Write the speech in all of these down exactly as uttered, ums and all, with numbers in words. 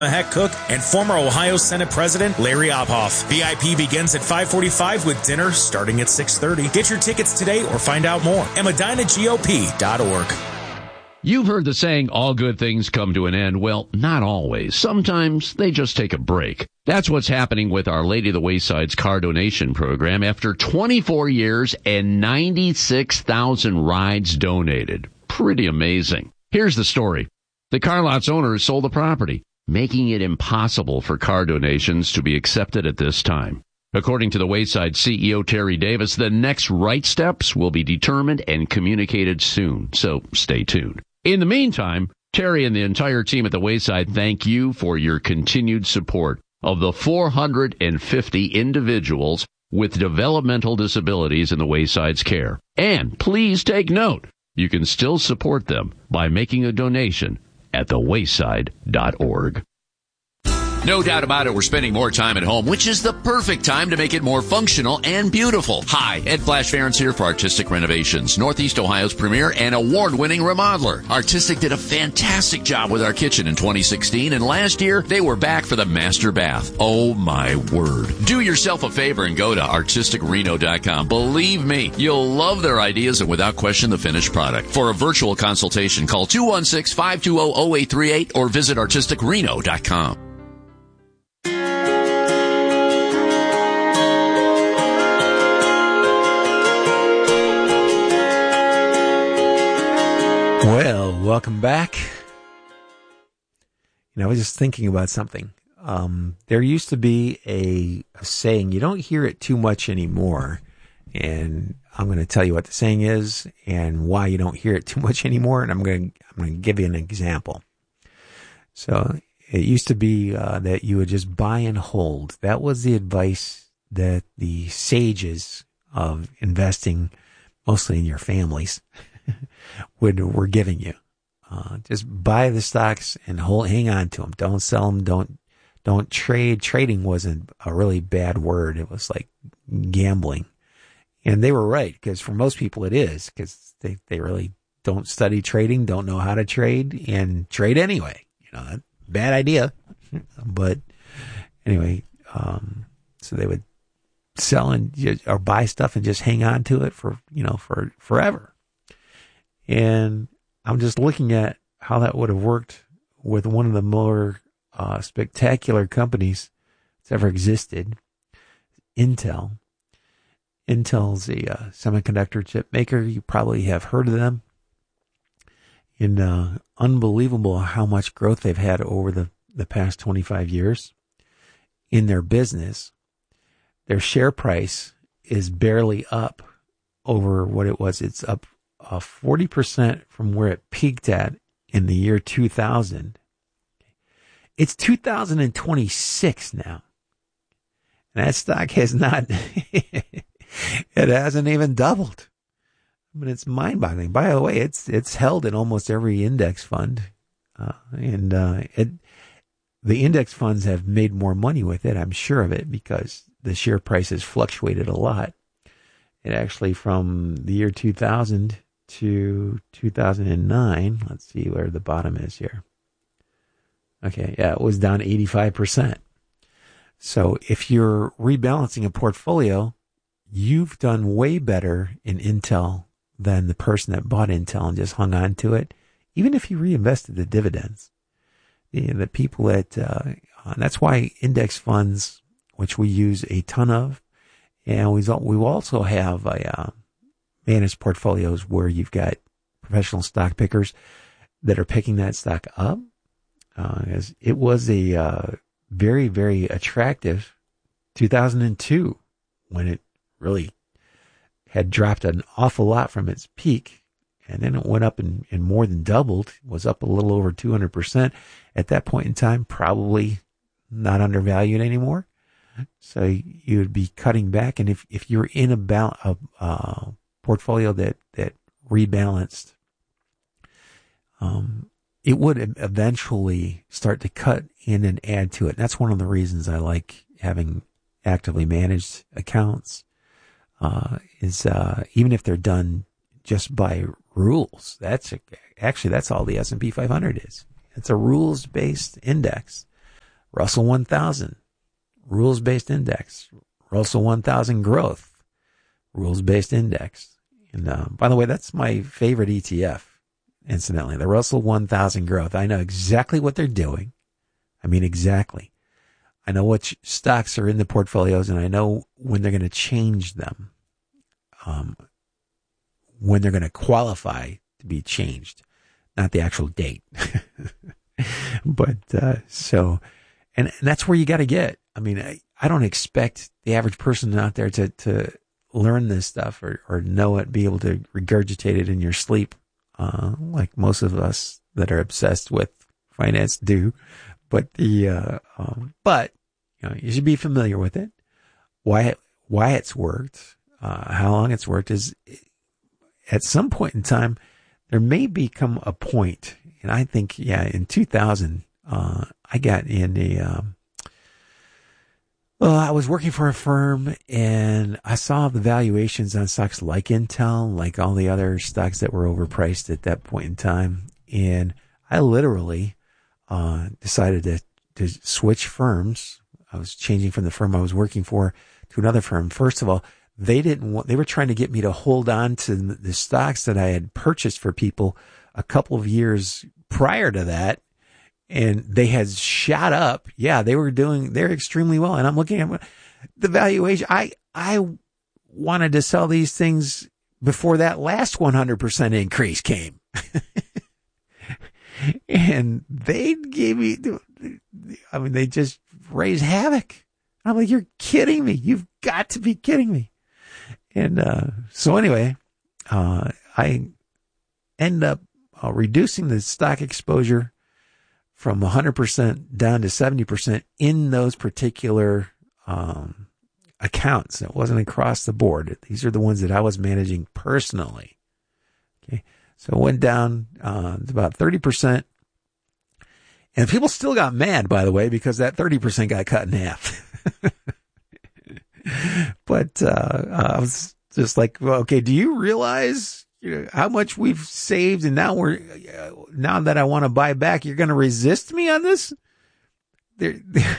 Heck Cook, and former Ohio Senate President Larry Ophoff. V I P begins at five forty-five with dinner starting at six thirty. Get your tickets today or find out more at medina G O P dot org. You've heard the saying, all good things come to an end. Well, not always. Sometimes they just take a break. That's what's happening with Our Lady of the Wayside's car donation program after twenty-four years and ninety-six thousand rides donated. Pretty amazing. Here's the story. The car lot's owners sold the property, making it impossible for car donations to be accepted at this time. According to the Wayside C E O, Terry Davis, the next right steps will be determined and communicated soon, so stay tuned. In the meantime, Terry and the entire team at the Wayside thank you for your continued support of the four hundred fifty individuals with developmental disabilities in the Wayside's care. And please take note, you can still support them by making a donation at the wayside dot org. No doubt about it, we're spending more time at home, which is the perfect time to make it more functional and beautiful. Hi, Ed Flash Ferentz here for Artistic Renovations, Northeast Ohio's premier and award-winning remodeler. Artistic did a fantastic job with our kitchen in twenty sixteen, and last year, they were back for the master bath. Oh my word. Do yourself a favor and go to artistic reno dot com. Believe me, you'll love their ideas and without question the finished product. For a virtual consultation, call two one six, five two zero, zero eight three eight or visit artistic reno dot com. Well, welcome back. You know, I was just thinking about something. Um, there used to be a, a saying, you don't hear it too much anymore. And I'm going to tell you what the saying is and why you don't hear it too much anymore. And I'm going to, I'm going to give you an example. So it used to be uh, that you would just buy and hold. That was the advice that the sages of investing, mostly in your families, would were giving you. Uh, just buy the stocks and hold, hang on to them. Don't sell them. Don't, don't trade. Trading wasn't a really bad word. It was like gambling. And they were right, because for most people it is, because they, they really don't study trading, don't know how to trade, and trade anyway. You know, bad idea. But anyway, um, so they would sell and just, or buy stuff and just hang on to it for, you know, for forever. And I'm just looking at how that would have worked with one of the more uh, spectacular companies that's ever existed, Intel. Intel's a uh, semiconductor chip maker. You probably have heard of them. And uh, unbelievable how much growth they've had over the, the past twenty-five years in their business. Their share price is barely up over what it was. It's up Uh, forty percent from where it peaked at in the year two thousand. It's two thousand twenty-six now. And that stock has not, it hasn't even doubled. I mean, it's mind-boggling. By the way, it's it's held in almost every index fund. Uh, and uh, it the index funds have made more money with it, I'm sure of it, because the share price has fluctuated a lot. It actually, from the year two thousand to two thousand nine, let's see where the bottom is here. Okay, yeah, it was down eighty-five percent. So if you're rebalancing a portfolio, you've done way better in Intel than the person that bought Intel and just hung on to it, even if you reinvested the dividends. The, the people that, uh, that's why index funds, which we use a ton of, and we we also have a uh, managed portfolios where you've got professional stock pickers that are picking that stock up. Uh, as it was a uh, very, very attractive two thousand two when it really had dropped an awful lot from its peak, and then it went up and, and more than doubled, was up a little over two hundred percent. At that point in time, probably not undervalued anymore. So you would be cutting back, and if, if you're in a, ba- a uh, portfolio that, that rebalanced, um, it would eventually start to cut in and add to it. That's one of the reasons I like having actively managed accounts, uh, is, uh, even if they're done just by rules, that's a, actually, that's all the S and P five hundred is. It's a rules-based index. Russell one thousand, rules-based index. Russell one thousand growth, rules-based index. And uh, by the way, that's my favorite E T F, incidentally, the Russell one thousand growth. I know exactly what they're doing. I mean, exactly. I know which stocks are in the portfolios, and I know when they're going to change them, um, when they're going to qualify to be changed, not the actual date. But uh, so, and, and that's where you got to get. I mean, I, I don't expect the average person out there to, to learn this stuff or, or know it, be able to regurgitate it in your sleep, uh, like most of us that are obsessed with finance do. But the, uh, um, but, you know, you should be familiar with it. Why, why it's worked, uh, how long it's worked is at some point in time, there may become a point, and I think, yeah, in two thousand, uh, I got in a, um, well, I was working for a firm and I saw the valuations on stocks like Intel, like all the other stocks that were overpriced at that point in time. And I literally, uh, decided to, to switch firms. I was changing from the firm I was working for to another firm. First of all, they didn't want, they were trying to get me to hold on to the stocks that I had purchased for people a couple of years prior to that. And they had shot up. Yeah, they were doing, they're extremely well. And I'm looking at the valuation. I, I wanted to sell these things before that last one hundred percent increase came. And they gave me, I mean, they just raised havoc. I'm like, you're kidding me. You've got to be kidding me. And, uh, so anyway, uh, I end up uh, reducing the stock exposure from one hundred percent down to seventy percent in those particular um, accounts. It wasn't across the board. These are the ones that I was managing personally. Okay, so it went down uh, to about thirty percent. And people still got mad, by the way, because that thirty percent got cut in half. But uh, I was just like, well, okay, do you realize, you know, how much we've saved, and now we're now that I want to buy back, you're going to resist me on this? There,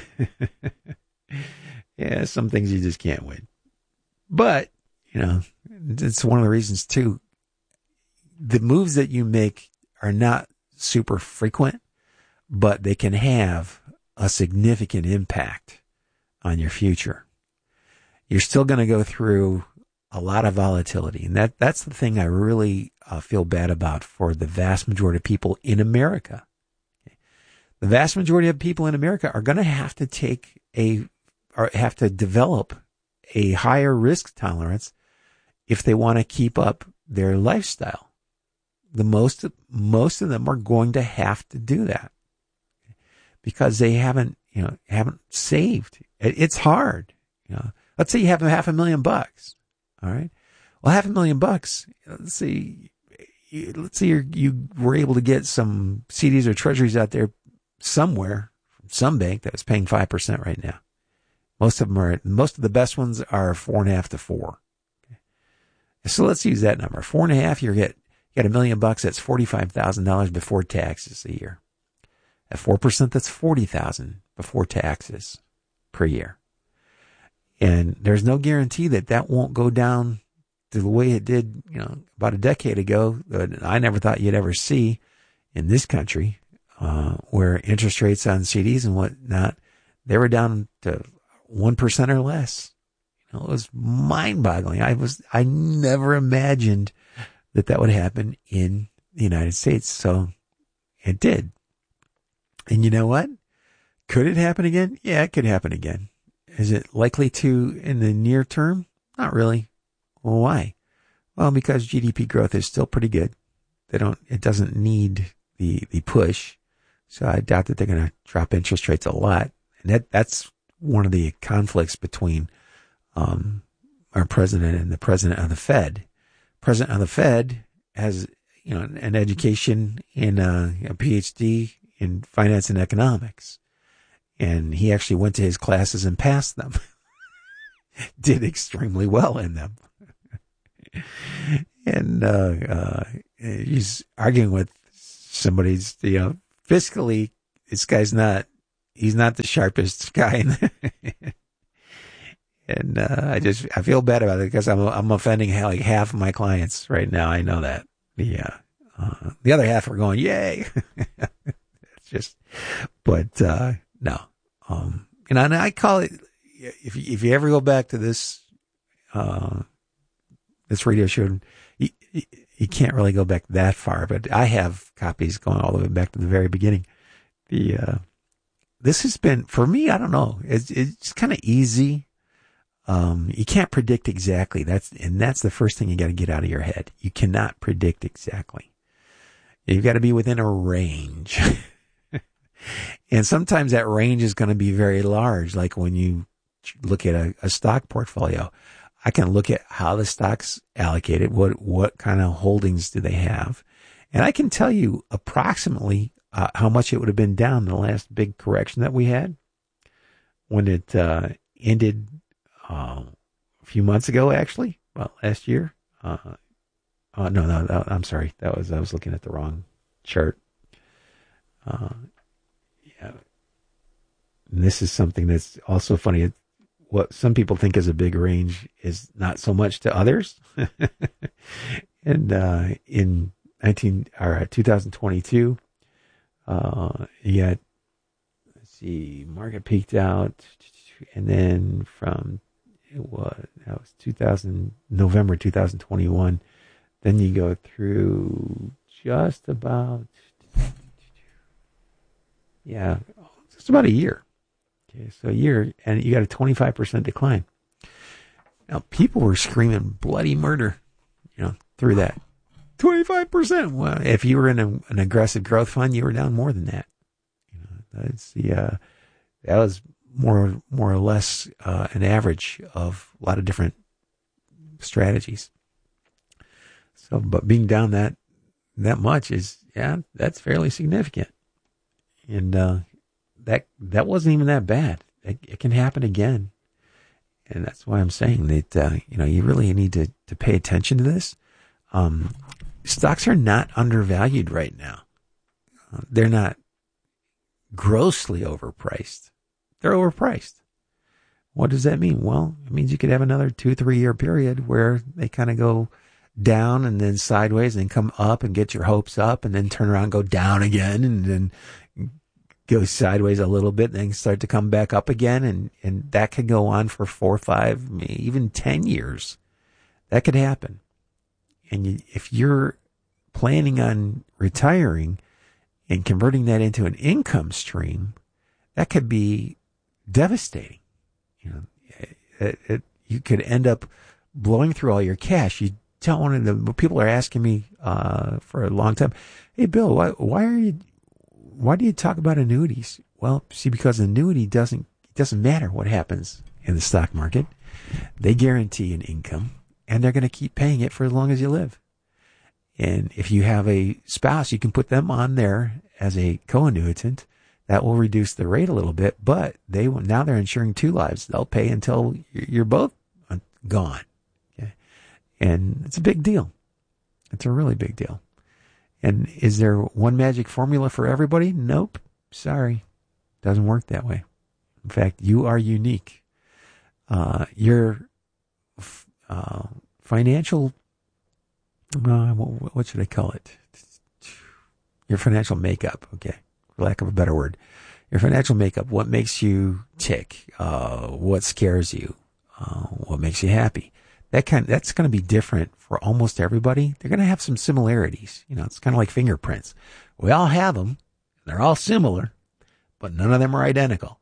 yeah, some things you just can't win. But you know, it's one of the reasons too. The moves that you make are not super frequent, but they can have a significant impact on your future. You're still going to go through a lot of volatility. And that, that's the thing I really uh, feel bad about for the vast majority of people in America. Okay. The vast majority of people in America are going to have to take a, or have to develop a higher risk tolerance if they want to keep up their lifestyle. The most, most of them are going to have to do that because they haven't, you know, haven't saved. It, it's hard. You know, let's say you have half a million bucks. All right. Well, half a million bucks. Let's see. Let's say you're, you were able to get some C Ds or treasuries out there somewhere from some bank that was paying five percent right now. Most of them are, most of the best ones are four and a half to four. Okay. So let's use that number. Four and a half, you get, you got a million bucks. That's forty-five thousand dollars before taxes a year. At four percent, that's forty thousand dollars before taxes per year. And there's no guarantee that that won't go down to the way it did, you know, about a decade ago that I never thought you'd ever see in this country, uh, where interest rates on C Ds and whatnot, they were down to one percent or less. You know, it was mind boggling. I was, I never imagined that that would happen in the United States. So it did. And you know what? Could it happen again? Yeah, it could happen again. Is it likely to in the near term? Not really. Well, why? Well, because G D P growth is still pretty good. They don't, it doesn't need the, the push. So I doubt that they're going to drop interest rates a lot. And that, that's one of the conflicts between, um, our president and the president of the Fed. President of the Fed has, you know, an education in uh, a P H D in finance and economics. And he actually went to his classes and passed them. Did extremely well in them. And uh, uh, he's arguing with somebody's, you know, fiscally, this guy's not, he's not the sharpest guy in there. And uh, I just I feel bad about it because I'm I'm offending like half of my clients right now. I know that. Yeah, uh, the other half are going yay. It's just, but uh, no, um, and I, and I call it if you, if you ever go back to this uh, this radio show, you, you can't really go back that far. But I have copies going all the way back to the very beginning. The uh, this has been for me. I don't know. It's it's kind of easy. Um, you can't predict exactly. That's, and that's the first thing you got to get out of your head. You cannot predict exactly. You've got to be within a range. And sometimes that range is going to be very large. Like when you look at a, a stock portfolio, I can look at how the stock's allocated. What, what kind of holdings do they have? And I can tell you approximately uh, how much it would have been down in the last big correction that we had when it, uh, ended Uh, a few months ago, actually, well, last year. Uh, uh, no, no, no, I'm sorry. That was, I was looking at the wrong chart. Uh, yeah. And this is something that's also funny. It, what some people think is a big range is not so much to others. And, uh, in nineteen or twenty twenty-two, uh, you got, let's see, market peaked out, and then from, it was, that was two thousand, November twenty twenty-one. Then you go through just about, yeah, just about a year. Okay, so a year, and you got a twenty-five percent decline. Now, people were screaming bloody murder, you know, through that. twenty-five percent. Well, if you were in a, an aggressive growth fund, you were down more than that. You know, that's the, uh, that was more more or less uh, an average of a lot of different strategies. So, but being down that that much is, yeah, that's fairly significant. And uh, that that wasn't even that bad. It, it can happen again. And that's why I'm saying that, uh, you know, you really need to, to pay attention to this. Um, stocks are not undervalued right now. Uh, they're not grossly overpriced. They're overpriced. What does that mean? Well, it means you could have another two, three year period where they kind of go down and then sideways and then come up and get your hopes up and then turn around and go down again and then go sideways a little bit and then start to come back up again. And, and that could go on for four, five, even ten years. That could happen. And you, if you're planning on retiring and converting that into an income stream, that could be devastating. You know, it, it, you could end up blowing through all your cash. You tell one of the people are asking me uh, for a long time, "Hey, Bill, why, why are you? Why do you talk about annuities?" Well, see, because annuity doesn't it doesn't matter what happens in the stock market. They guarantee an income, and they're going to keep paying it for as long as you live. And if you have a spouse, you can put them on there as a co-annuitant. That will reduce the rate a little bit, but they now they're insuring two lives. They'll pay until you're both gone. Okay? And it's a big deal. It's a really big deal. And is there one magic formula for everybody? Nope. Sorry. Doesn't work that way. In fact, you are unique. Uh, your uh, financial, uh, what, what should I call it? Your financial makeup, okay. For lack of a better word, your financial makeup, what makes you tick, uh, what scares you, uh, what makes you happy. That kind, that's going to be different for almost everybody. They're going to have some similarities. You know, it's kind of like fingerprints. We all have them. They're all similar, but none of them are identical.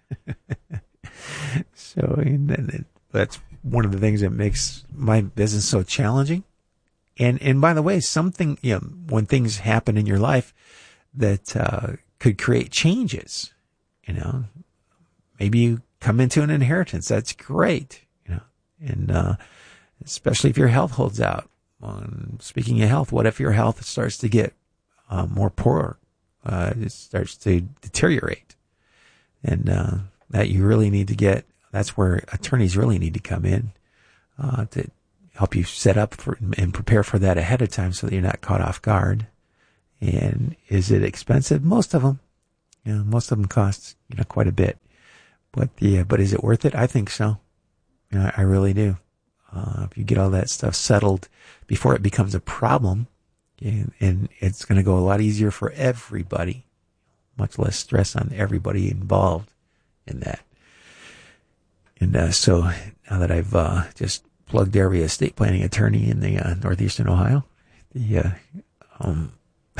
So and, and that's one of the things that makes my business so challenging. And, and by the way, something, you know, when things happen in your life that uh, could create changes, you know, maybe you come into an inheritance. That's great, you know, and uh, especially if your health holds out. Um, speaking of health, what if your health starts to get uh, more poor? Uh, it starts to deteriorate, and uh, that you really need to get. That's where attorneys really need to come in uh, to help you set up for and prepare for that ahead of time, so that you're not caught off guard. And is it expensive? Most of them. You know, most of them cost, you know, quite a bit. But the, but is it worth it? I think so. You know, I really do. Uh, if you get all that stuff settled before it becomes a problem, and, and it's going to go a lot easier for everybody, much less stress on everybody involved in that. And uh, so now that I've uh, just plugged every estate planning attorney in the uh, northeastern Ohio, the uh, um,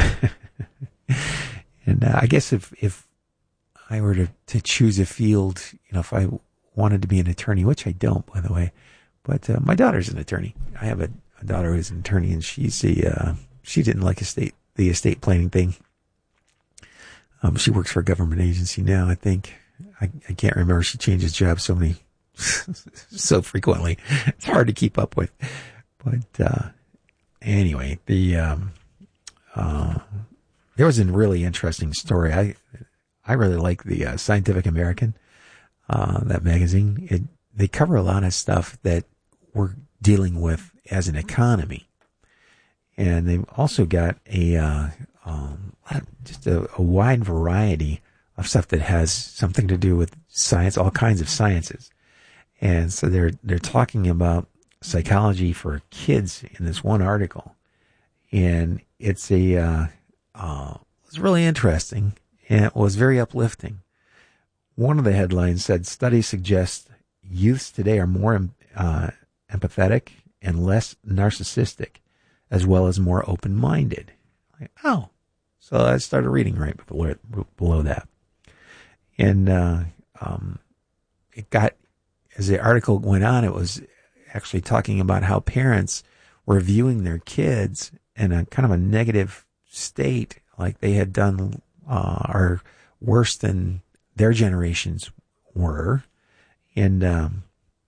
and uh, I guess if if I were to, to choose a field, you know, if I wanted to be an attorney, which I don't, by the way, but uh, my daughter's an attorney. I have a, a daughter who's an attorney, and she's the uh, she didn't like estate the estate planning thing. Um, she works for a government agency now. I think I, I can't remember. She changes jobs so many so frequently. It's hard to keep up with. But uh, anyway, the um, uh, there was a really interesting story. I I really like the uh, Scientific American, uh, that magazine. It they cover a lot of stuff that we're dealing with as an economy, and they've also got a uh, um, just a, a wide variety of stuff that has something to do with science, all kinds of sciences. And so they're they're talking about psychology for kids in this one article, and it's a uh, uh, it's really interesting, and it was very uplifting. One of the headlines said, "Studies suggest youths today are more uh, empathetic and less narcissistic, as well as more open-minded." Like, oh, so I started reading right below, below that, and uh, um, it got. As the article went on, it was actually talking about how parents were viewing their kids in a kind of a negative state, like they had done, uh, or worse than their generations were. And um,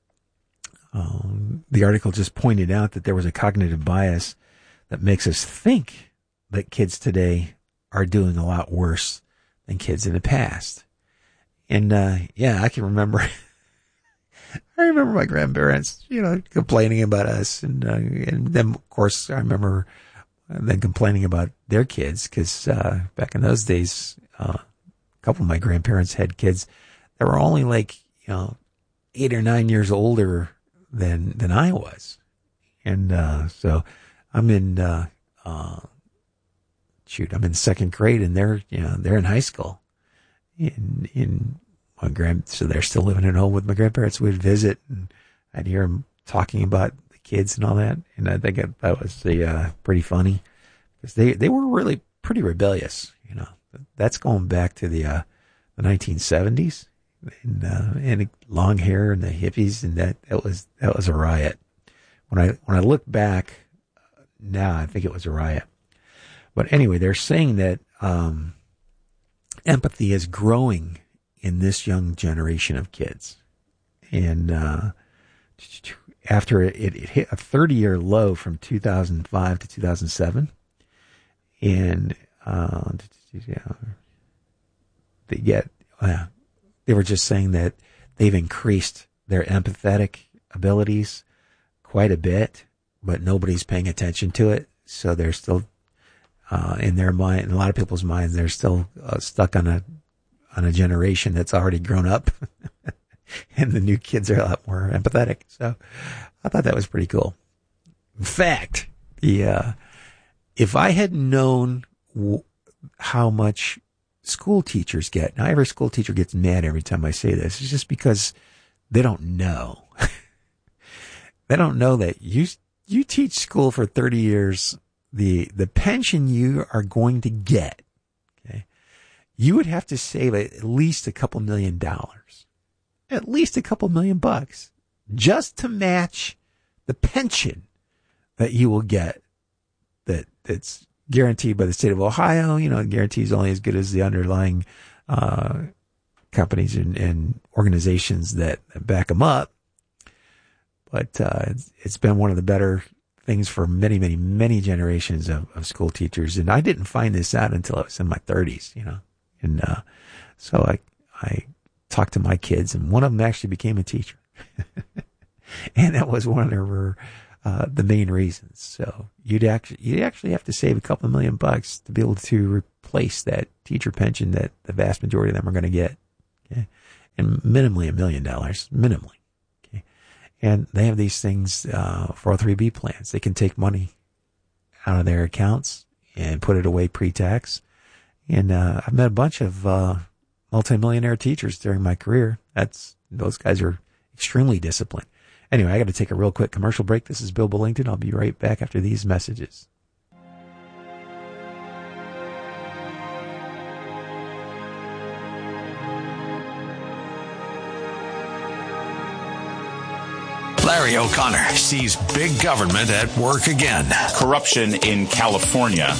um, the article just pointed out that there was a cognitive bias that makes us think that kids today are doing a lot worse than kids in the past. And uh, yeah, I can remember... I remember my grandparents, you know, complaining about us, and uh, and then of course I remember them complaining about their kids, because uh, back in those days, uh, a couple of my grandparents had kids that were only like, you know, eight or nine years older than than I was, and uh, so I'm in uh, uh, shoot, I'm in second grade, and they're you know they're in high school, in in. My grand, so they're still living at home with my grandparents. We'd visit, and I'd hear them talking about the kids and all that. And I think that was the, uh, pretty funny, because they, they were really pretty rebellious. You know, that's going back to the, uh, the nineteen seventies, and, uh, and long hair and the hippies. And that, that was, that was a riot. When I, when I look back now, I think it was a riot. But anyway, they're saying that, um, empathy is growing in this young generation of kids. And uh, after it, it hit a thirty-year low from two thousand five to two thousand seven, and uh, they get, uh, they were just saying that they've increased their empathetic abilities quite a bit, but nobody's paying attention to it. So they're still, uh, in their mind, in a lot of people's minds, they're still uh, stuck on a on a generation that's already grown up, and the new kids are a lot more empathetic. So I thought that was pretty cool. In fact, the, uh, if I had known w- how much school teachers get, now every school teacher gets mad every time I say this, it's just because they don't know. They don't know that you, you teach school for thirty years, the, the pension you are going to get, you would have to save at least a couple million dollars, at least a couple million bucks, just to match the pension that you will get that that's guaranteed by the state of Ohio. You know, guarantee is only as good as the underlying uh, companies and, and organizations that back them up. But uh, it's, it's been one of the better things for many, many, many generations of, of school teachers. And I didn't find this out until I was in my thirties, you know. And uh, so I I talked to my kids, and one of them actually became a teacher, and that was one of their, uh, the main reasons. So you'd actually you'd actually have to save a couple of million bucks to be able to replace that teacher pension that the vast majority of them are going to get. Okay? And minimally a million dollars, minimally. Okay? And they have these things, uh, four oh three B plans. They can take money out of their accounts and put it away pre-tax. And, uh, I've met a bunch of, uh, multimillionaire teachers during my career. That's, those guys are extremely disciplined. Anyway, I got to take a real quick commercial break. This is Bill Bullington. I'll be right back after these messages. Larry O'Connor sees big government at work again. Corruption in California,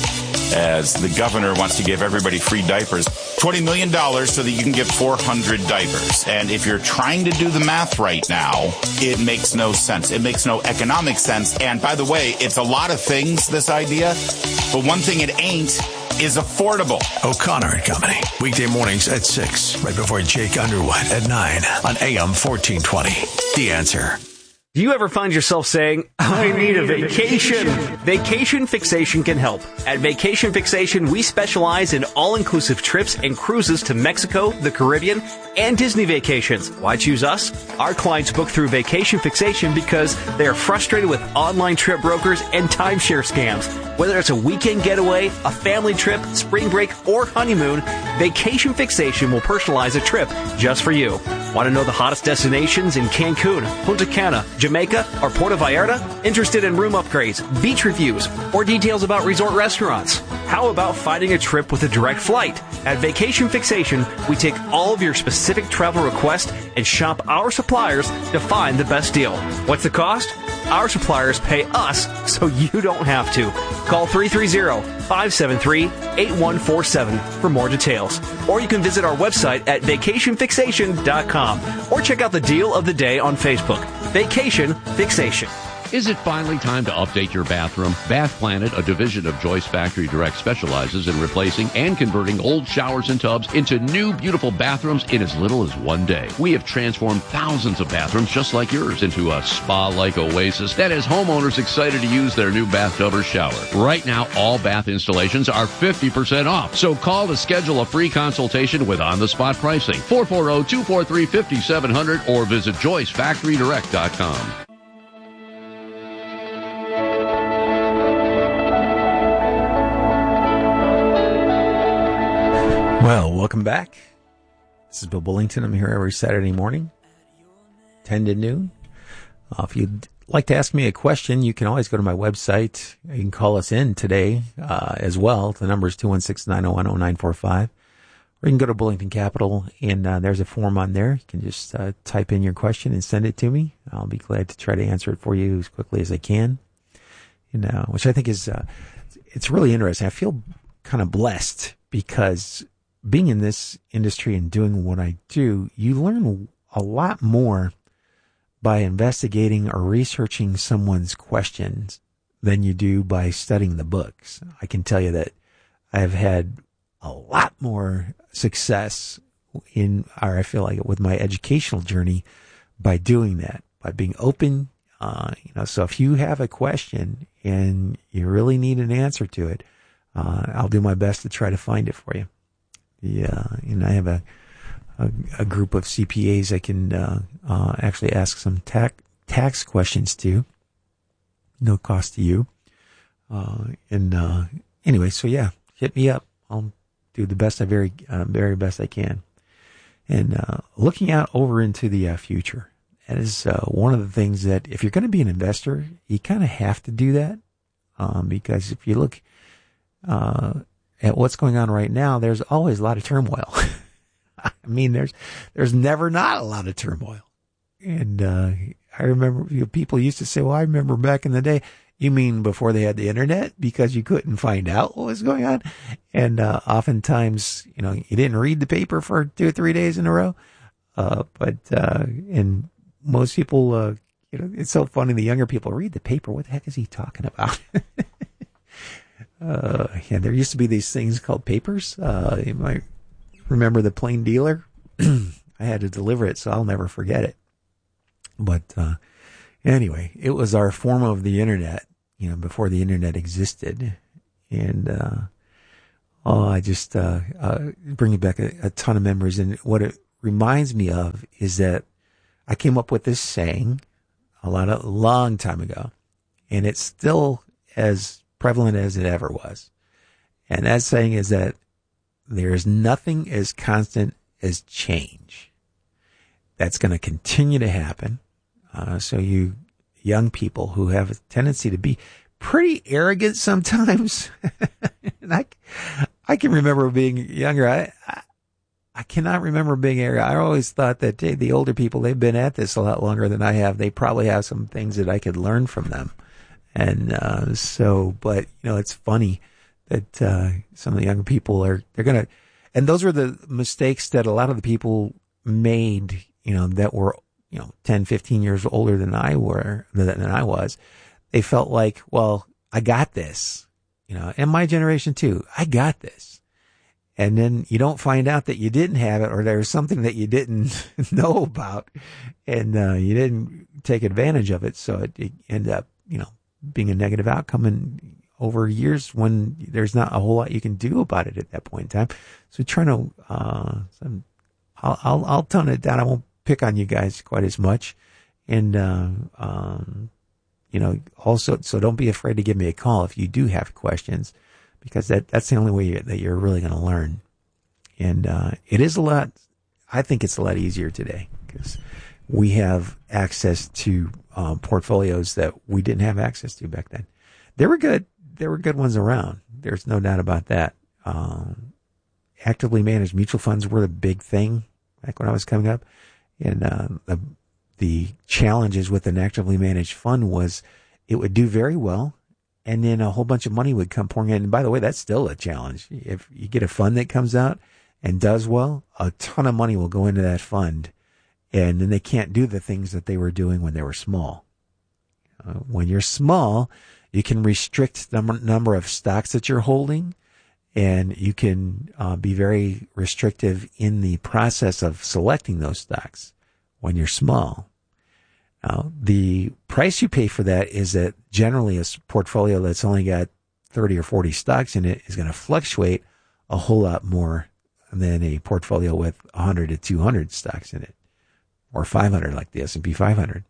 as the governor wants to give everybody free diapers. twenty million dollars so that you can give four hundred diapers. And if you're trying to do the math right now, it makes no sense. It makes no economic sense. And by the way, it's a lot of things, this idea, but one thing it ain't is affordable. O'Connor and Company, weekday mornings at six, right before Jake Underwood at nine on A M fourteen twenty. The Answer. Do you ever find yourself saying, I need a vacation? Vacation Fixation can help. At Vacation Fixation, we specialize in all-inclusive trips and cruises to Mexico, the Caribbean, and Disney vacations. Why choose us? Our clients book through Vacation Fixation because they are frustrated with online trip brokers and timeshare scams. Whether it's a weekend getaway, a family trip, spring break, or honeymoon, Vacation Fixation will personalize a trip just for you. Want to know the hottest destinations in Cancun, Punta Cana, Jamaica, or Puerto Vallarta? Interested in room upgrades, beach reviews, or details about resort restaurants? How about finding a trip with a direct flight? At Vacation Fixation, we take all of your specific travel requests and shop our suppliers to find the best deal. What's the cost? Our suppliers pay us so you don't have to. Call three three zero, five seven three, eight one four seven for more details. Or you can visit our website at vacation fixation dot com or check out the deal of the day on Facebook. Vacation Fixation. Is it finally time to update your bathroom? Bath Planet, a division of Joyce Factory Direct, specializes in replacing and converting old showers and tubs into new, beautiful bathrooms in as little as one day. We have transformed thousands of bathrooms just like yours into a spa-like oasis that has homeowners excited to use their new bathtub or shower. Right now, all bath installations are fifty percent off. So call to schedule a free consultation with on-the-spot pricing. four four zero, two four three, five seven zero zero or visit joyce factory direct dot com. Well, welcome back. This is Bill Bullington. I'm here every Saturday morning, ten to noon. Uh, if you'd like to ask me a question, you can always go to my website. You can call us in today uh, as well. The number is two one six, nine zero one, zero nine four five. Or you can go to Bullington Capital, and uh, there's a form on there. You can just uh, type in your question and send it to me. I'll be glad to try to answer it for you as quickly as I can. And, uh, which I think is, uh, it's really interesting. I feel kind of blessed because being in this industry and doing what I do, you learn a lot more by investigating or researching someone's questions than you do by studying the books. I can tell you that I've had a lot more success in, or I feel like with my educational journey by doing that, by being open. Uh, you know, so if you have a question and you really need an answer to it, uh, I'll do my best to try to find it for you. Yeah, and I have a, a, a group of C P As I can uh, uh, actually ask some tax tax questions to. No cost to you. Uh, and uh, anyway, so yeah, hit me up. I'll do the best I very uh, very best I can. And uh, looking out over into the uh, future, that is uh, one of the things that if you're going to be an investor, you kind of have to do that um, because if you look. Uh, At what's going on right now, there's always a lot of turmoil. I mean, there's there's never not a lot of turmoil. And uh, I remember you know, people used to say, well, I remember back in the day, you mean before they had the internet because you couldn't find out what was going on? And uh, oftentimes, you know, you didn't read the paper for two or three days in a row. Uh, but uh, and most people, uh, you know, it's so funny. The younger people read the paper. What the heck is he talking about? Uh, yeah, there used to be these things called papers. Uh, you might remember the Plain Dealer. I had to deliver it, so I'll never forget it. But, uh, anyway, it was our form of the internet, you know, before the internet existed. And, uh, Oh, I just uh, uh, bring back a, a ton of memories. And what it reminds me of is that I came up with this saying a lot of long time ago, and it's still as prevalent as it ever was. And that saying is that there is nothing as constant as change. That's going to continue to happen. Uh, so you young people who have a tendency to be pretty arrogant sometimes. and I, I can remember being younger. I, I, I cannot remember being arrogant. I always thought that hey, the older people, they've been at this a lot longer than I have. They probably have some things that I could learn from them. And, uh, so, but, you know, it's funny that, uh, some of the younger people are, they're going to, and those were the mistakes that a lot of the people made, you know, that were, you know, ten, fifteen years older than I were, than I was. They felt like, well, I got this, you know, and my generation too. I got this. And then you don't find out that you didn't have it, or there's something that you didn't know about, and, uh, you didn't take advantage of it. So it, it ended up, you know, being a negative outcome in over years when there's not a whole lot you can do about it at that point in time. So trying to, uh, some, I'll, I'll, I'll tone it down. I won't pick on you guys quite as much. And, uh, um, you know, also, so don't be afraid to give me a call if you do have questions, because that, that's the only way you, that you're really going to learn. And, uh, it is a lot, I think it's a lot easier today because we have access to, um, portfolios that we didn't have access to back then. They were good. There were good ones around. There's no doubt about that. Um, actively managed mutual funds were the big thing back when I was coming up. And, uh, the, the challenges with an actively managed fund was it would do very well. And then a whole bunch of money would come pouring in. And by the way, that's still a challenge. If you get a fund that comes out and does well, a ton of money will go into that fund. And then they can't do the things that they were doing when they were small. Uh, when you're small, you can restrict the number, number of stocks that you're holding, and you can uh, be very restrictive in the process of selecting those stocks when you're small. Now, the price you pay for that is that generally a portfolio that's only got thirty or forty stocks in it is going to fluctuate a whole lot more than a portfolio with one hundred to two hundred stocks in it, or five hundred like the S and P five hundred.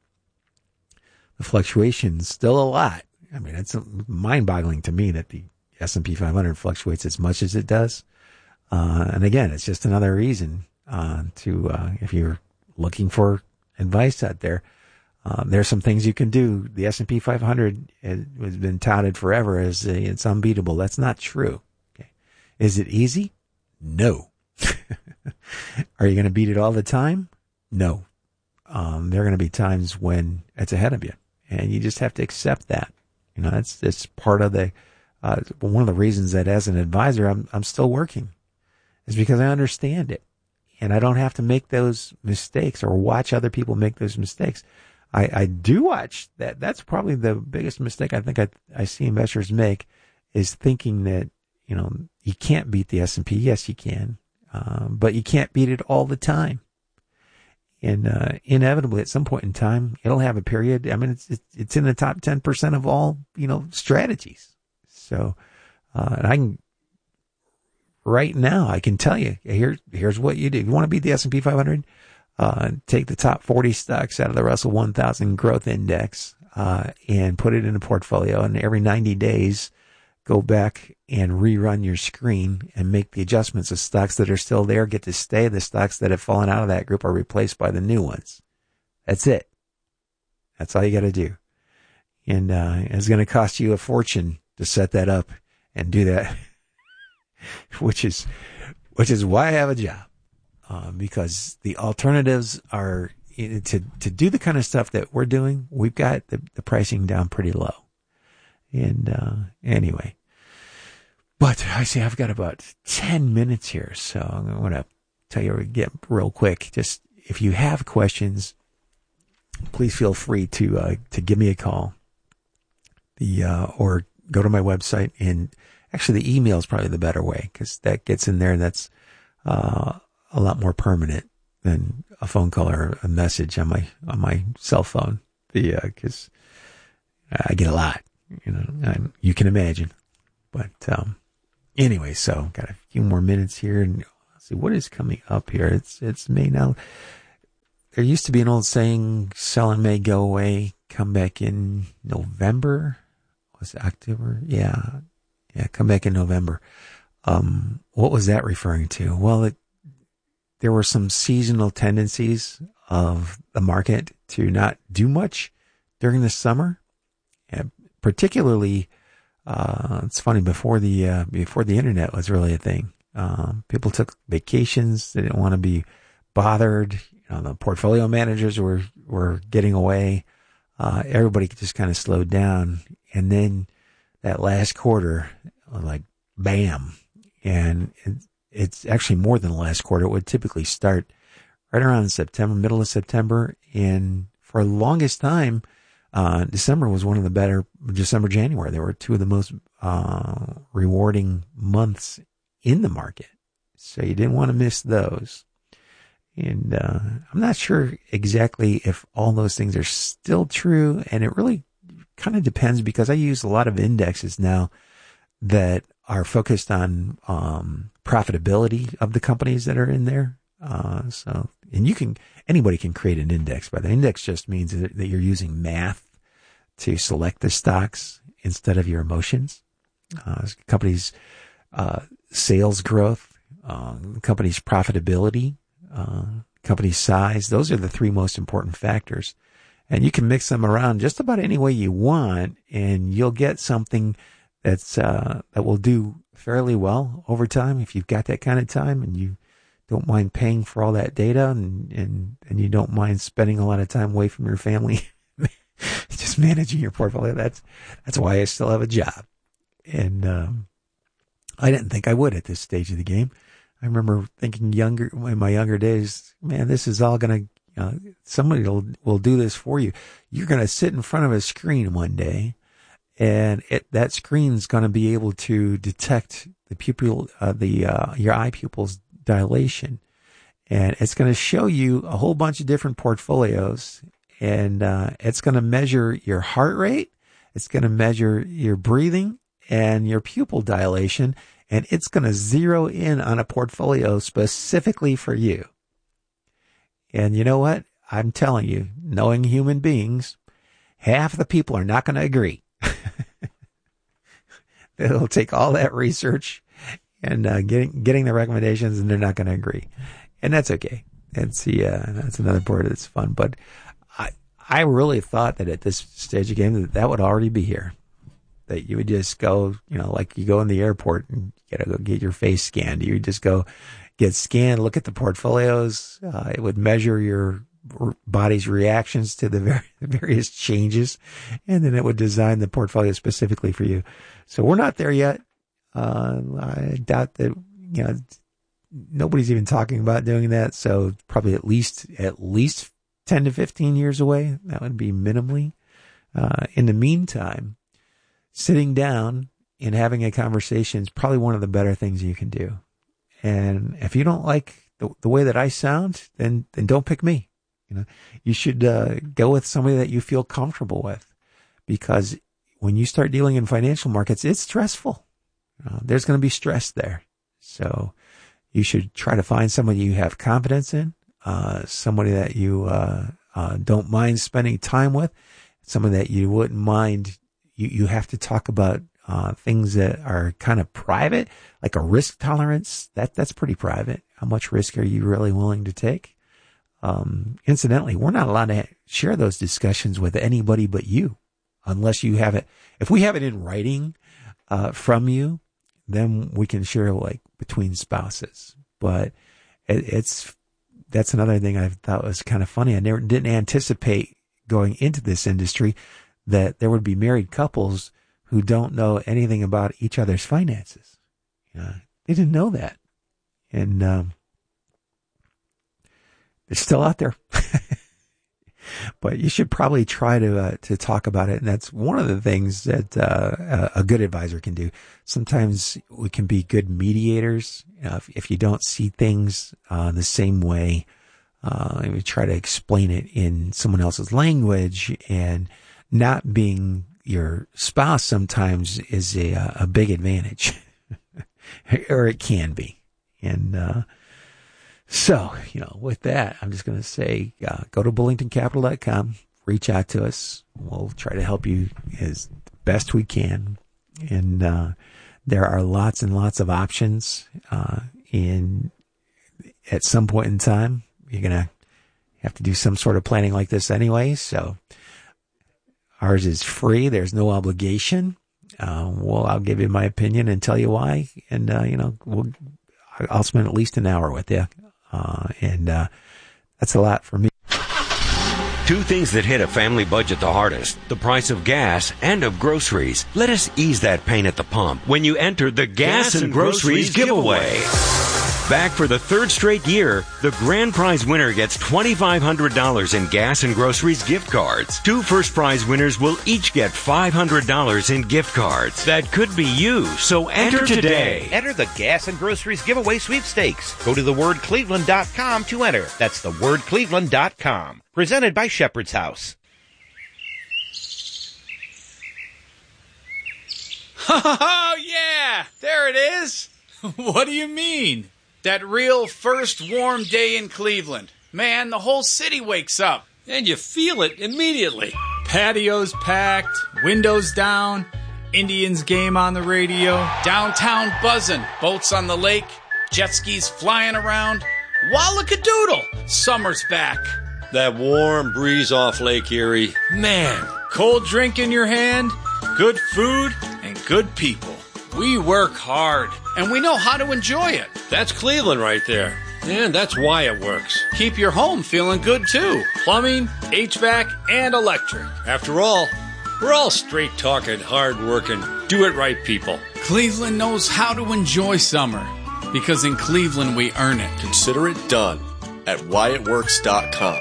The fluctuation's still a lot. I mean, it's mind-boggling to me that the S and P five hundred fluctuates as much as it does. Uh, and again, it's just another reason uh, to, uh, if you're looking for advice out there, um, there's some things you can do. The S and P five hundred has been touted forever as uh, it's unbeatable. That's not true. Okay. Is it easy? No. Are you going to beat it all the time? No. Um, there are going to be times when it's ahead of you, and you just have to accept that. You know, that's, that's part of the, uh, one of the reasons that as an advisor, I'm, I'm still working is because I understand it, and I don't have to make those mistakes or watch other people make those mistakes. I, I do watch that. That's probably the biggest mistake I think I, I see investors make, is thinking that, you know, you can't beat the S and P. Yes, you can. Um, but you can't beat it all the time. And, uh, inevitably at some point in time, it'll have a period. I mean, it's, it's, it's in the top ten percent of all, you know, strategies. So, uh, and I can, right now, I can tell you, here, here's what you do. If you want to beat the S and P five hundred, uh, take the top forty stocks out of the Russell one thousand growth index, uh, and put it in a portfolio. And every ninety days, go back and rerun your screen and make the adjustments. The stocks that are still there get to stay. The stocks that have fallen out of that group are replaced by the new ones. That's it. That's all you got to do. And uh, it's going to cost you a fortune to set that up and do that, which is which is why I have a job, uh, because the alternatives are to to do the kind of stuff that we're doing. We've got the, the pricing down pretty low. And, uh, anyway, but I see I've got about ten minutes here. So I'm going to tell you again real quick. Just if you have questions, please feel free to, uh, to give me a call, the, uh, or go to my website. And actually the email is probably the better way, because that gets in there, and that's, uh, a lot more permanent than a phone call or a message on my, on my cell phone. The, uh, cause I get a lot. You know, I'm, you can imagine, but, um, anyway, so got a few more minutes here, and let's see what is coming up here. It's it's May now. There used to be an old saying, "Sell in May, go away, come back in November." Was it October? Yeah, yeah, come back in November. Um, what was that referring to? Well, it, there were some seasonal tendencies of the market to not do much during the summer, and particularly. Uh, it's funny, before the, uh, before the internet was really a thing, um, people took vacations. They didn't want to be bothered. You know, the portfolio managers were, were getting away. Uh, everybody just kind of slowed down. And then that last quarter, like, bam. And it, it's actually more than the last quarter. It would typically start right around September, middle of September. And for the longest time, Uh, December was one of the better, December, January. They were two of the most, uh, rewarding months in the market. So you didn't want to miss those. And, uh, I'm not sure exactly if all those things are still true. And it really kind of depends, because I use a lot of indexes now that are focused on, um, profitability of the companies that are in there. Uh, so, and you can, anybody can create an index, but the index just means that, that you're using math to select the stocks instead of your emotions. Uh, companies, uh, sales growth, uh, company's profitability, uh, company size. Those are the three most important factors. And you can mix them around just about any way you want, and you'll get something that's, uh, that will do fairly well over time if you've got that kind of time and you don't mind paying for all that data, and, and, and you don't mind spending a lot of time away from your family, just managing your portfolio. That's, that's why I still have a job. And, um, I didn't think I would at this stage of the game. I remember thinking younger, in my younger days, man, this is all going to, you know, somebody will, will do this for you. You're going to sit in front of a screen one day, and it, that screen's going to be able to detect the pupil, uh, the, uh, your eye pupils dilation, and it's going to show you a whole bunch of different portfolios, and uh, it's going to measure your heart rate, it's going to measure your breathing and your pupil dilation, and it's going to zero in on a portfolio specifically for you. And you know what? I'm telling you, knowing human beings, half the people are not going to agree. They'll take all that research and uh, getting getting the recommendations, and they're not going to agree, and that's okay. That's the uh, that's another part that's fun. But I I really thought that at this stage of the game that that would already be here, that you would just go, you know, like you go in the airport and you gotta go get your face scanned. You would just go get scanned, look at the portfolios. Uh, it would measure your body's reactions to the various changes, and then it would design the portfolio specifically for you. So we're not there yet. Uh, I doubt that, you know, nobody's even talking about doing that. So probably at least, at least ten to fifteen years away. That would be minimally. Uh, in the meantime, sitting down and having a conversation is probably one of the better things you can do. And if you don't like the, the way that I sound, then, then don't pick me. You know, you should, uh, go with somebody that you feel comfortable with, because when you start dealing in financial markets, it's stressful. Uh, there's going to be stress there. So you should try to find somebody you have confidence in, uh, somebody that you, uh, uh, don't mind spending time with, somebody that you wouldn't mind. You, you have to talk about, uh, things that are kind of private, like a risk tolerance. That, that's pretty private. How much risk are you really willing to take? Um, incidentally, we're not allowed to share those discussions with anybody but you, unless you have it. If we have it in writing, uh, from you, then we can share like between spouses. But it, it's, that's another thing I thought was kind of funny. I never didn't anticipate going into this industry that there would be married couples who don't know anything about each other's finances. Uh, they didn't know that. And, um, they're still out there. But you should probably try to uh, to talk about it, and that's one of the things that uh, a good advisor can do. Sometimes we can be good mediators. You know, if, if you don't see things uh, the same way, uh, we try to explain it in someone else's language, and not being your spouse sometimes is a a big advantage. or it can be. And, uh, so, you know, with that, I'm just going to say, uh, go to bullington capital dot com, reach out to us. We'll try to help you as best we can. And, uh, there are lots and lots of options, uh, in, at some point in time, you're going to have to do some sort of planning like this anyway. So ours is free. There's no obligation. Uh, well, I'll give you my opinion and tell you why. And, uh, you know, we'll, I'll spend at least an hour with you. Uh, and, uh, that's a lot for me. Two things that hit a family budget the hardest, the price of gas and of groceries. Let us ease that pain at the pump when you enter the Gas, gas and, and Groceries, groceries giveaway. giveaway. Back for the third straight year, the grand prize winner gets twenty-five hundred dollars in Gas and Groceries gift cards. Two first prize winners will each get five hundred dollars in gift cards. That could be you, so enter, enter today. today. Enter the Gas and Groceries giveaway sweepstakes. Go to the word cleveland dot com to enter. That's the word cleveland dot com. Presented by Shepherd's House. Oh, yeah! There it is! What do you mean? That real first warm day in Cleveland. Man, the whole city wakes up. And you feel it immediately. Patios packed, windows down, Indians game on the radio, downtown buzzing, boats on the lake, jet skis flying around. Wallakadoodle! Summer's back. That warm breeze off Lake Erie. Man. Cold drink in your hand, good food, and good people. We work hard, and we know how to enjoy it. That's Cleveland right there. And that's why it works. Keep your home feeling good, too. Plumbing, H V A C, and electric. After all, we're all straight-talking, hard-working, do-it-right people. Cleveland knows how to enjoy summer, because in Cleveland we earn it. Consider it done at why it works dot com.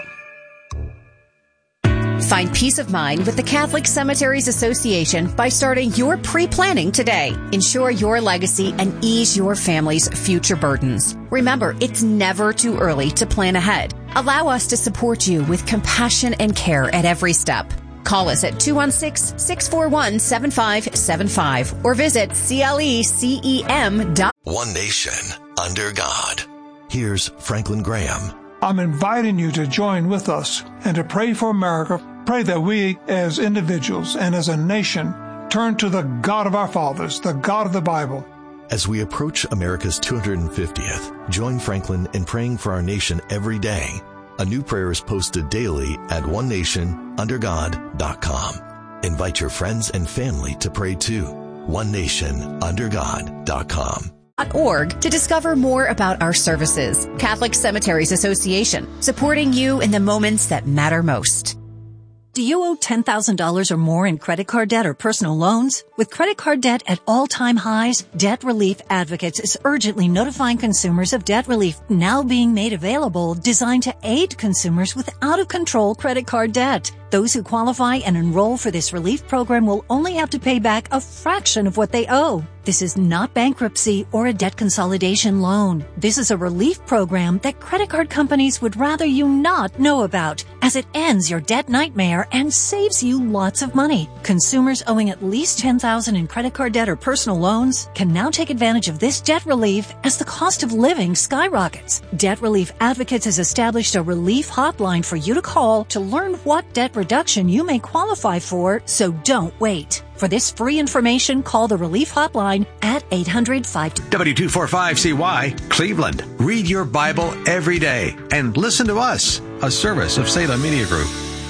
Find peace of mind with the Catholic Cemeteries Association by starting your pre-planning today. Ensure your legacy and ease your family's future burdens. Remember, it's never too early to plan ahead. Allow us to support you with compassion and care at every step. Call us at two one six, six four one, seven five seven five or visit C L E C E M dot com. One nation under God. Here's Franklin Graham. I'm inviting you to join with us and to pray for America. Pray that we as individuals and as a nation turn to the God of our fathers, the God of the Bible. As we approach America's two hundred fiftieth, join Franklin in praying for our nation every day. A new prayer is posted daily at one nation under god dot com. Invite your friends and family to pray too. one nation under god dot com. Org to discover more about our services. Catholic Cemeteries Association, supporting you in the moments that matter most. Do you owe ten thousand dollars or more in credit card debt or personal loans? With credit card debt at all-time highs, Debt Relief Advocates is urgently notifying consumers of debt relief now being made available, designed to aid consumers with out-of-control credit card debt. Those who qualify and enroll for this relief program will only have to pay back a fraction of what they owe. This is not bankruptcy or a debt consolidation loan. This is a relief program that credit card companies would rather you not know about, as it ends your debt nightmare and saves you lots of money. Consumers owing at least ten thousand dollars in credit card debt or personal loans can now take advantage of this debt relief as the cost of living skyrockets. Debt Relief Advocates has established a relief hotline for you to call to learn what debt reduction you may qualify for, so don't wait. For this free information, call the Relief Hotline at eight hundred, five W two forty-five C Y, Cleveland. Read your Bible every day and listen to us, a service of Salem Media Group.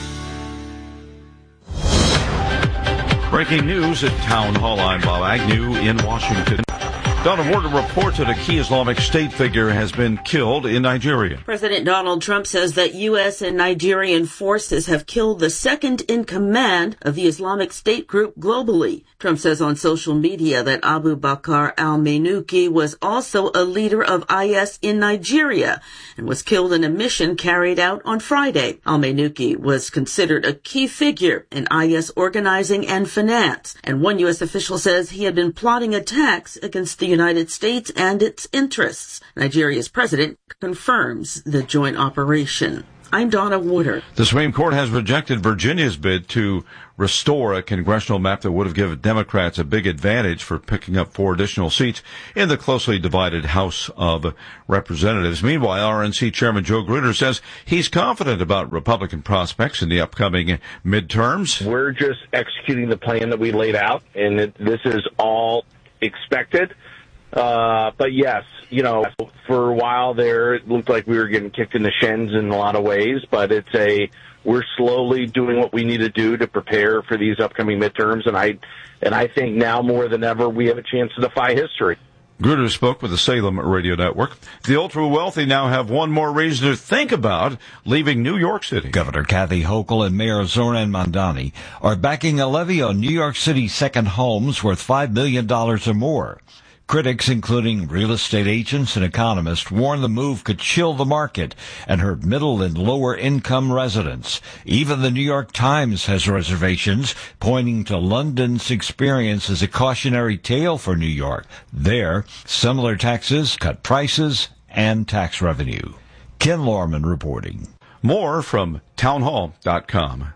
Breaking news at Town Hall. I'm Bob Agnew in Washington. Donna Warder reports that a key Islamic State figure has been killed in Nigeria. President Donald Trump says that U S and Nigerian forces have killed the second in command of the Islamic State group globally. Trump says on social media that Abu Bakr al-Manuki was also a leader of I S in Nigeria and was killed in a mission carried out on Friday. Al-Manuki was considered a key figure in I S organizing and finance, and one U S official says he had been plotting attacks against the United States and its interests. Nigeria's president confirms the joint operation. I'm Donna Woodard. The Supreme Court has rejected Virginia's bid to restore a congressional map that would have given Democrats a big advantage for picking up four additional seats in the closely divided House of Representatives. Meanwhile, R N C Chairman Joe Grutter says he's confident about Republican prospects in the upcoming midterms. We're just executing the plan that we laid out, and it, this is all expected. Uh, but yes, you know, for a while there, it looked like we were getting kicked in the shins in a lot of ways, but it's a, we're slowly doing what we need to do to prepare for these upcoming midterms. And I, and I think now more than ever, we have a chance to defy history. Grutter spoke with the Salem Radio Network. The ultra-wealthy now have one more reason to think about leaving New York City. Governor Kathy Hochul and Mayor Zoran Mandani are backing a levy on New York City's second homes worth five million dollars or more. Critics, including real estate agents and economists, warn the move could chill the market and hurt middle and lower income residents. Even the New York Times has reservations, pointing to London's experience as a cautionary tale for New York. There, similar taxes cut prices and tax revenue. Ken Lorman reporting. More from townhall dot com.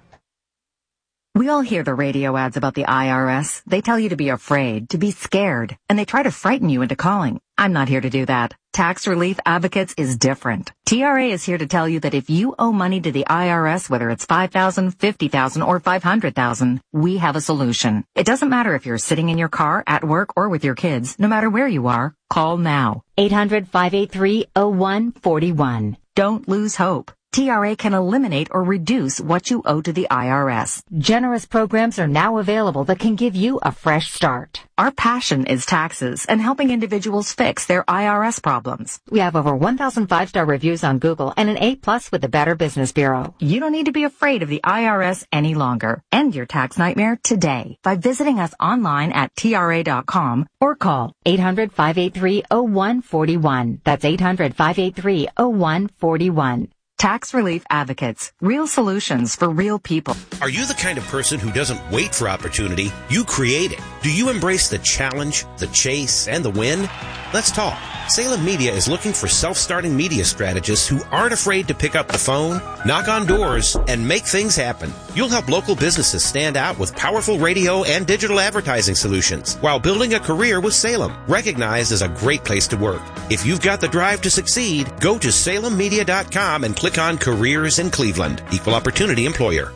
We all hear the radio ads about the I R S. They tell you to be afraid, to be scared, and they try to frighten you into calling. I'm not here to do that. Tax Relief Advocates is different. T R A is here to tell you that if you owe money to the I R S, whether it's five thousand dollars, fifty thousand dollars, or five hundred thousand dollars, we have a solution. It doesn't matter if you're sitting in your car, at work, or with your kids. No matter where you are, call now. eight hundred, five eight three, oh one four one. Don't lose hope. T R A can eliminate or reduce what you owe to the I R S. Generous programs are now available that can give you a fresh start. Our passion is taxes and helping individuals fix their I R S problems. We have over one thousand five-star reviews on Google and an A plus with the Better Business Bureau. You don't need to be afraid of the I R S any longer. End your tax nightmare today by visiting us online at T R A dot com or call eight hundred, five eight three, oh one four one. That's eight hundred, five eight three, oh one four one. Tax Relief Advocates. Real solutions for real people. Are you the kind of person who doesn't wait for opportunity? You create it. Do you embrace the challenge, the chase, and the win? Let's talk. Salem Media is looking for self-starting media strategists who aren't afraid to pick up the phone, knock on doors, and make things happen. You'll help local businesses stand out with powerful radio and digital advertising solutions while building a career with Salem, recognized as a great place to work. If you've got the drive to succeed, go to salem media dot com and click on Careers in Cleveland. Equal Opportunity Employer.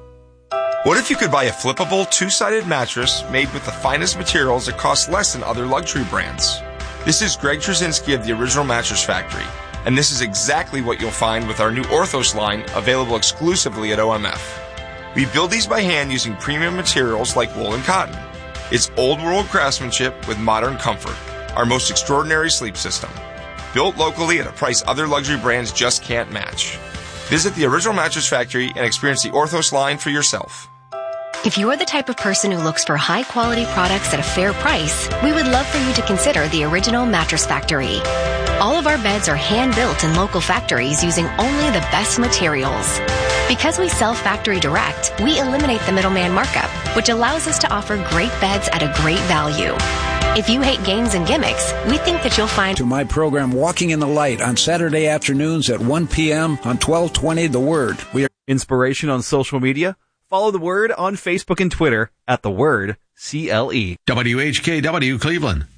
What if you could buy a flippable two-sided mattress made with the finest materials that cost less than other luxury brands? This is Greg Trzynski of the Original Mattress Factory, and this is exactly what you'll find with our new Orthos line available exclusively at O M F. We build these by hand using premium materials like wool and cotton. It's old-world craftsmanship with modern comfort, our most extraordinary sleep system. Built locally at a price other luxury brands just can't match. Visit the Original Mattress Factory and experience the Orthos line for yourself. If you're the type of person who looks for high-quality products at a fair price, we would love for you to consider the Original Mattress Factory. All of our beds are hand-built in local factories using only the best materials. Because we sell factory direct, we eliminate the middleman markup, which allows us to offer great beds at a great value. If you hate games and gimmicks, we think that you'll find... To my program, Walking in the Light, on Saturday afternoons at one p.m. on twelve twenty The Word. We are... Inspiration on social media? Follow The Word on Facebook and Twitter at The Word, C L E. W H K W Cleveland.